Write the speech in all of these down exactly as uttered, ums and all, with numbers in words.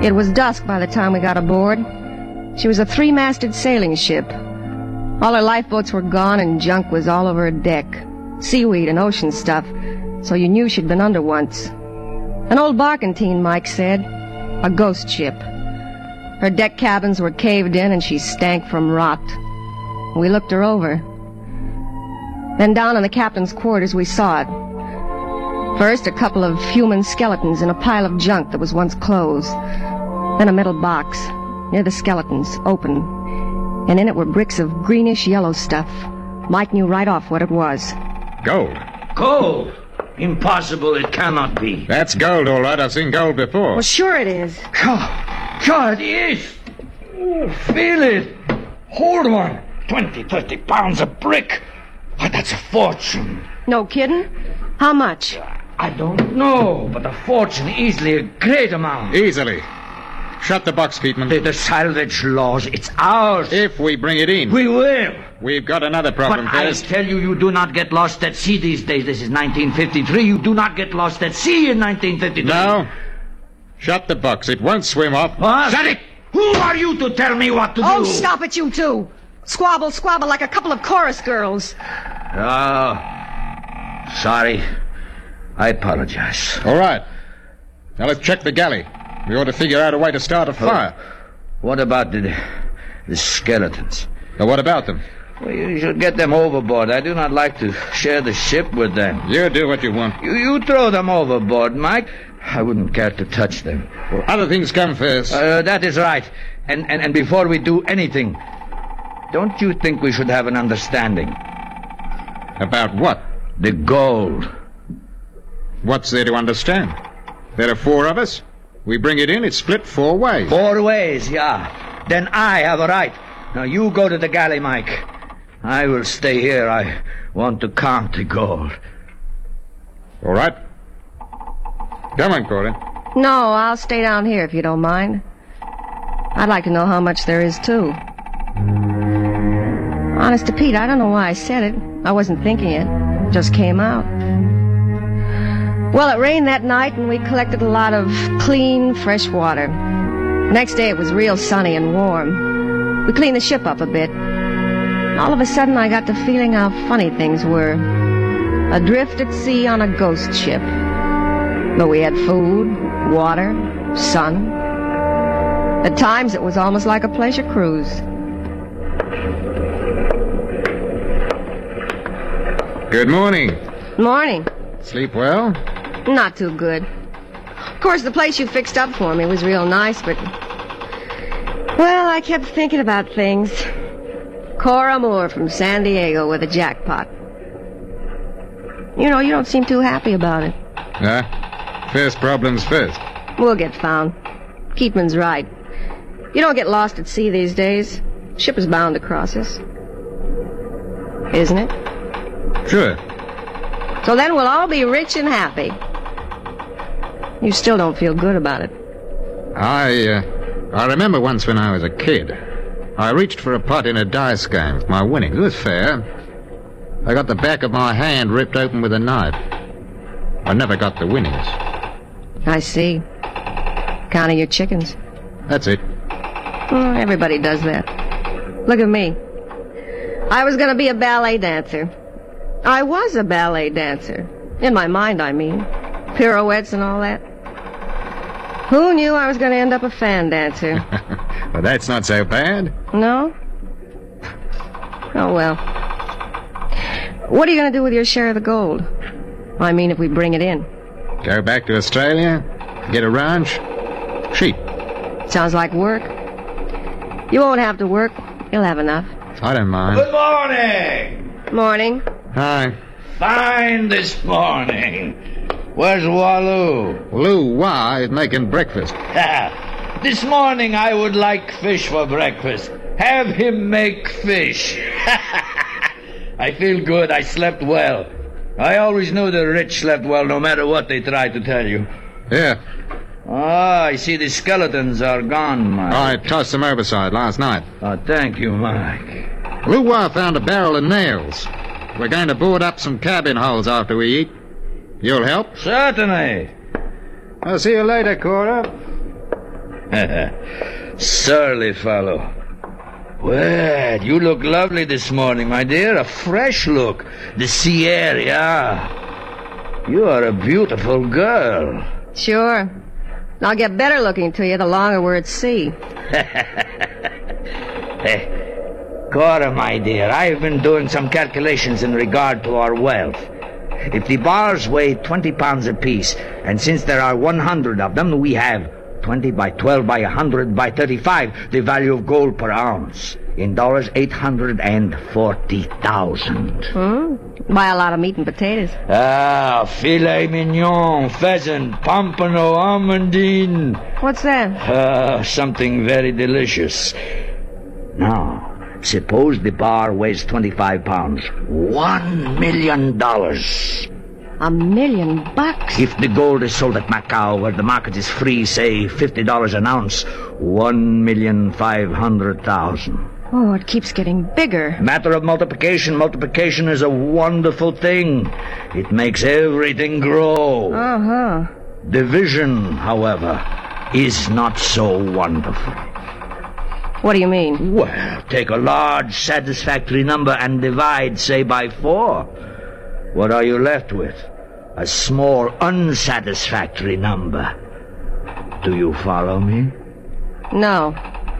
It was dusk by the time we got aboard. She was a three-masted sailing ship. All her lifeboats were gone and junk was all over her deck. Seaweed and ocean stuff, so you knew she'd been under once. An old barkentine, Mike said. A ghost ship. Her deck cabins were caved in and she stank from rot. We looked her over. Then down in the captain's quarters we saw it. First, a couple of human skeletons in a pile of junk that was once closed. Then a metal box, near the skeletons, open. And in it were bricks of greenish yellow stuff. Mike knew right off what it was. Gold. Gold? Impossible, it cannot be. That's gold, all right. I've seen gold before. Well, sure it is. God, God, it is. Oh, feel it. Hold one. Twenty, thirty pounds a brick. Why, that's a fortune. No kidding? How much? I don't know, but a fortune, easily a great amount. Easily. Shut the box, Keatman. The, the salvage laws, it's ours. If we bring it in. We will. We've got another problem but first. I tell you, you do not get lost at sea these days. This is nineteen fifty-three. You do not get lost at sea in nineteen fifty-three. No. Shut the box. It won't swim off. What? Shut it! Who are you to tell me what to oh, do? Oh, stop it, you two. Squabble, squabble like a couple of chorus girls. Oh. Sorry. I apologize. All right. Now let's check the galley. We ought to figure out a way to start a fire. Oh. What about the, the skeletons? Now, what about them? Well, you should get them overboard. I do not like to share the ship with them. You do what you want. You, you throw them overboard, Mike. I wouldn't care to touch them. Well, other things come first. Uh, that is right. And, and, and before we do anything, don't you think we should have an understanding? About what? The gold. What's there to understand? There are four of us. We bring it in, it's split four ways. Four ways, yeah. Then I have a right. Now you go to the galley, Mike. I will stay here. I want to count the gold. All right. Come on, Cora. No, I'll stay down here if you don't mind. I'd like to know how much there is, too. Honest to Pete, I don't know why I said it. I wasn't thinking it. It just came out. Well, it rained that night, and we collected a lot of clean, fresh water. Next day, it was real sunny and warm. We cleaned the ship up a bit. All of a sudden, I got the feeling how funny things were. Adrift at sea on a ghost ship. But we had food, water, sun. At times, it was almost like a pleasure cruise. Good morning. Morning. Sleep well? Not too good. Of course, the place you fixed up for me was real nice, but... Well, I kept thinking about things. Cora Moore from San Diego with a jackpot. You know, you don't seem too happy about it. Huh? First problems first. We'll get found. Keatman's right. You don't get lost at sea these days. Ship is bound to cross us. Isn't it? Sure. So then we'll all be rich and happy. You still don't feel good about it. I, uh, I remember once when I was a kid. I reached for a pot in a dice game with my winnings. It was fair. I got the back of my hand ripped open with a knife. I never got the winnings. I see. Counting your chickens. That's it. Well, everybody does that. Look at me. I was going to be a ballet dancer. I was a ballet dancer. In my mind, I mean. Pirouettes and all that. Who knew I was going to end up a fan dancer? Well, that's not so bad. No? Oh, well. What are you going to do with your share of the gold? I mean, if we bring it in. Go back to Australia? Get a ranch? Sheep. Sounds like work. You won't have to work. You'll have enough. I don't mind. Good morning. Morning. Hi. Fine this morning. Where's Waloo? Lou Wah is making breakfast. This morning I would like fish for breakfast. Have him make fish. I feel good. I slept well. I always knew the rich slept well no matter what they tried to tell you. Yeah. Ah, I see the skeletons are gone, Mike. I tossed them overside last night. Oh, thank you, Mike. Lou Wah found a barrel of nails. We're going to board up some cabin holes after we eat. You'll help? Certainly. I'll see you later, Cora. Surly fellow. Well, you look lovely this morning, my dear. A fresh look. The sea air, yeah. You are a beautiful girl. Sure. I'll get better looking to you the longer we're at sea. Hey, Cora, my dear, I've been doing some calculations in regard to our wealth. If the bars weigh twenty pounds apiece, and since there are one hundred of them, we have twenty by twelve by one hundred by thirty-five, the value of gold per ounce. In dollars, eight hundred forty thousand. Hmm? Buy a lot of meat and potatoes. Ah, filet mignon, pheasant, pompano, almondine. What's that? Ah, something very delicious. Now, suppose the bar weighs twenty-five pounds. One million dollars. A million bucks? If the gold is sold at Macau, where the market is free, say fifty dollars an ounce, one million five hundred thousand. Oh, it keeps getting bigger. Matter of multiplication. Multiplication is a wonderful thing. It makes everything grow. Uh-huh. Division, however, is not so wonderful. What do you mean? Well, take a large satisfactory number and divide, say, by four. What are you left with? A small unsatisfactory number. Do you follow me? No.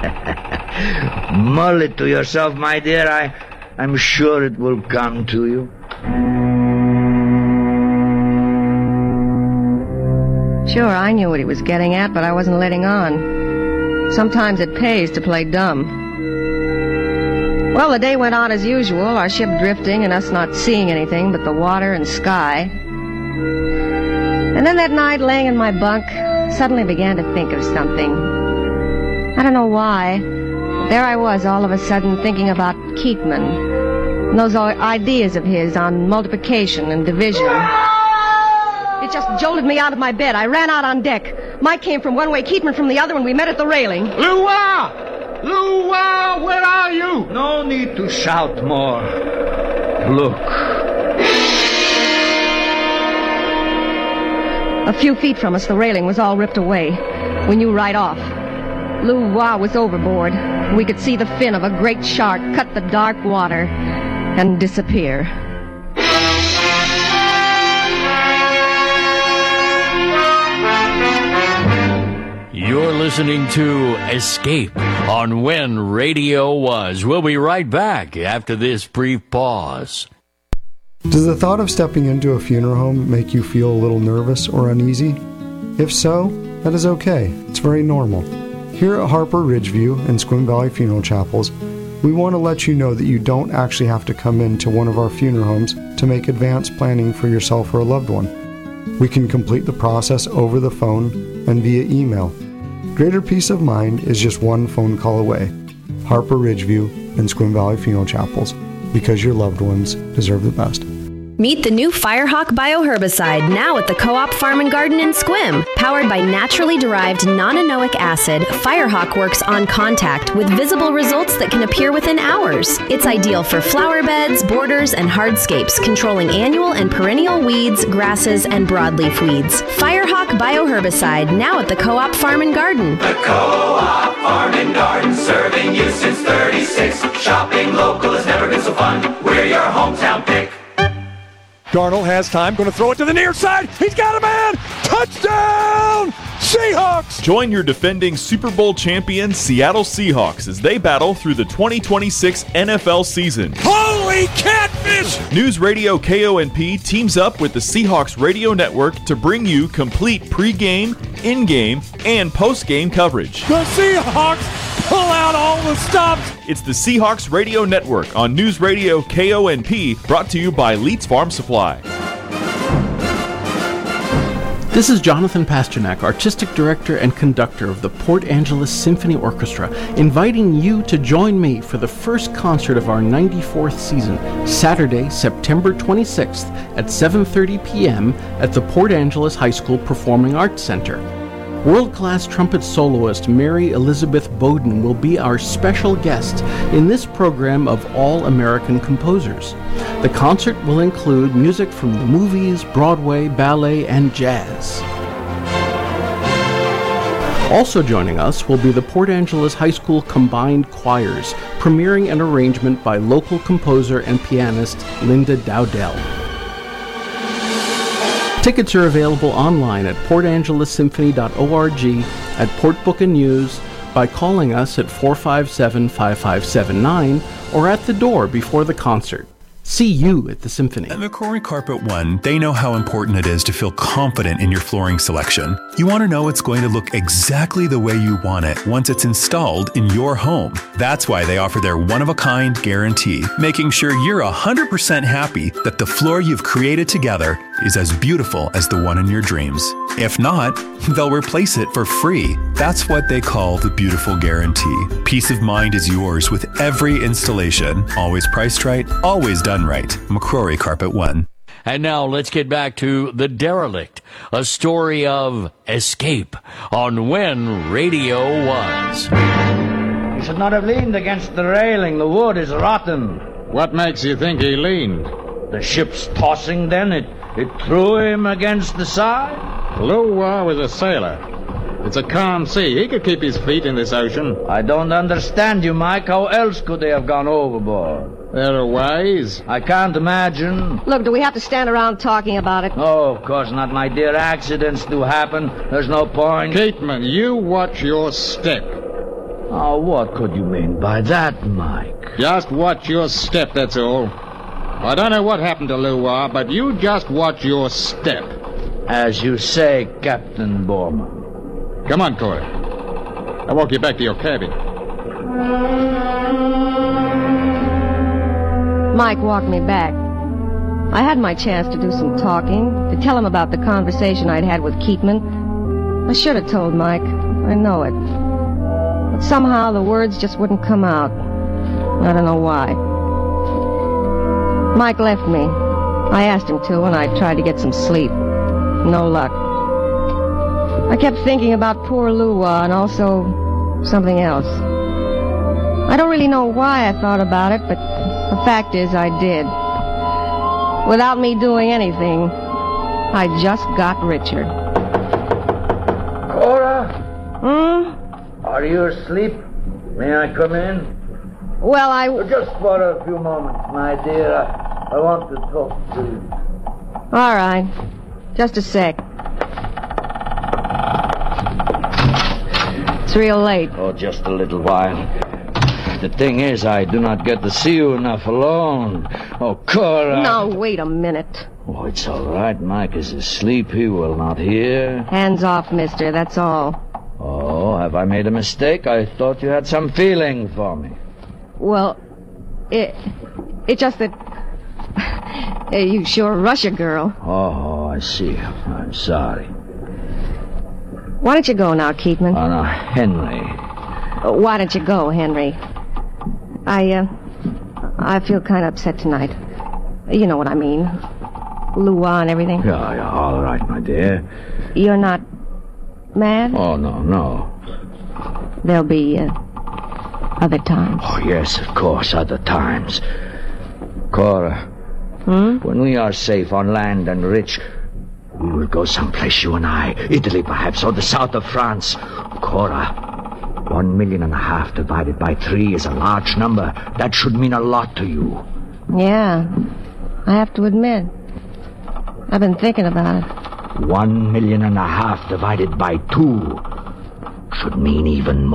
Mull it to yourself, my dear. I, I'm sure it will come to you. Sure, I knew what he was getting at, but I wasn't letting on. Sometimes it pays to play dumb. Well, the day went on as usual, our ship drifting and us not seeing anything but the water and sky. And then that night, laying in my bunk, suddenly began to think of something. I don't know why. There I was all of a sudden thinking about Keatman and those ideas of his on multiplication and division. It just jolted me out of my bed. I ran out on deck. Mike came from one way, Keatman from the other, and we met at the railing. Lua! Lua, where are you? No need to shout more. Look. A few feet from us, the railing was all ripped away. We knew right off. Lou Wah was overboard. We could see the fin of a great shark cut the dark water and disappear. You're listening to Escape on When Radio Was. We'll be right back after this brief pause. Does the thought of stepping into a funeral home make you feel a little nervous or uneasy? If so, that is okay. It's very normal. Here at Harper Ridgeview and Sequim Valley Funeral Chapels, we want to let you know that you don't actually have to come into one of our funeral homes to make advanced planning for yourself or a loved one. We can complete the process over the phone and via email. Greater peace of mind is just one phone call away. Harper Ridgeview and Sequim Valley Funeral Chapels, because your loved ones deserve the best. Meet the new Firehawk bioherbicide now at the Co-op Farm and Garden in Sequim. Powered by naturally derived non-anoic acid, Firehawk works on contact with visible results that can appear within hours. It's ideal for flower beds, borders, and hardscapes, controlling annual and perennial weeds, grasses, and broadleaf weeds. Firehawk bioherbicide now at the Co-op Farm and Garden. The Co-op Farm and Garden, serving you since thirty-six. Shopping local has never been so fun. We're your hometown pick. Darnold has time, going to throw it to the near side. He's got a man. Touchdown, Seahawks! Join your defending Super Bowl champion Seattle Seahawks as they battle through the twenty twenty-six N F L season. Holy catfish! News Radio K O N P teams up with the Seahawks Radio Network to bring you complete pregame, in-game, and post-game coverage. The Seahawks pull out all the stops. It's the Seahawks Radio Network on News Radio K O N P, brought to you by Leeds Farm Supply. This is Jonathan Pasternak, Artistic Director and Conductor of the Port Angeles Symphony Orchestra, inviting you to join me for the first concert of our ninety-fourth season, Saturday, September twenty-sixth at seven thirty p.m. at the Port Angeles High School Performing Arts Center. World-class trumpet soloist Mary Elizabeth Bowden will be our special guest in this program of all-American composers. The concert will include music from the movies, Broadway, ballet, and jazz. Also joining us will be the Port Angeles High School Combined Choirs, premiering an arrangement by local composer and pianist Linda Dowdell. Tickets are available online at port angeles symphony dot org, at Port Book and News, by calling us at four five seven, five five seven nine, or at the door before the concert. See you at the Symphony. At McCrory Carpet One, they know how important it is to feel confident in your flooring selection. You want to know it's going to look exactly the way you want it once it's installed in your home. That's why they offer their one-of-a-kind guarantee, making sure you're one hundred percent happy that the floor you've created together is as beautiful as the one in your dreams. If not, they'll replace it for free. That's what they call the Beautiful Guarantee. Peace of mind is yours with every installation. Always priced right, always done right. McCrory Carpet One. And now let's get back to The Derelict, a story of escape on When Radio Was. You should not have leaned against the railing. The wood is rotten. What makes you think he leaned? The ship's tossing, then. It, it threw him against the side. Lou Wah was a sailor. It's a calm sea. He could keep his feet in this ocean. I don't understand you, Mike. How else could they have gone overboard? There are ways. I can't imagine. Look, do we have to stand around talking about it? Oh, of course not, my dear. Accidents do happen. There's no point. Keatman, you watch your step. Oh, what could you mean by that, Mike? Just watch your step, that's all. I don't know what happened to Lou Wah, but you just watch your step. As you say, Captain Borman. Come on, Corey. I'll walk you back to your cabin. Mike walked me back. I had my chance to do some talking, to tell him about the conversation I'd had with Keatman. I should have told Mike. I know it. But somehow the words just wouldn't come out. I don't know why. Mike left me. I asked him to, and I tried to get some sleep. No luck. I kept thinking about poor Lou Wah and also something else. I don't really know why I thought about it, but the fact is I did. Without me doing anything, I just got richer. Cora? Hmm? Are you asleep? May I come in? Well, I... Just for a few moments, my dear. I, I want to talk to you. All right. Just a sec. It's real late. Oh, just a little while. The thing is, I do not get to see you enough alone. Oh, Cora. No, wait a minute. Oh, it's all right. Mike is asleep. He will not hear. Hands off, mister. That's all. Oh, have I made a mistake? I thought you had some feeling for me. Well, it... It's just that... You sure rush a girl. Oh, I see. I'm sorry. Why don't you go now, Keatman? Oh, no, Henry. Uh, why don't you go, Henry? I, uh... I feel kind of upset tonight. You know what I mean. Lou Wah and everything. Yeah, yeah, all right, my dear. You're not mad? Oh, no, no. There'll be, uh, other times. Oh, yes, of course, other times. Cora, hmm? when we are safe on land and rich, we will go someplace, you and I. Italy, perhaps, or the south of France. Cora, one million and a half divided by three is a large number. That should mean a lot to you. Yeah, I have to admit. I've been thinking about it. One million and a half divided by two should mean even more.